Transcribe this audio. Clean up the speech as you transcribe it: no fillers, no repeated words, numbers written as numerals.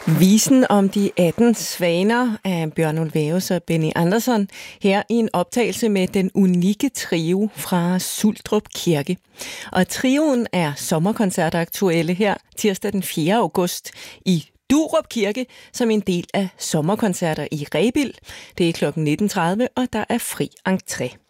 Visen om de 18 svaner af Bjørn Ulvaeus og Benny Andersson her i en optagelse med den unikke trio fra Suldrup Kirke. Og trioen er sommerkoncertaktuelle her tirsdag den 4. august i Durup Kirke som en del af sommerkoncerter i Rebild. Det er kl. 19.30, og der er fri entré.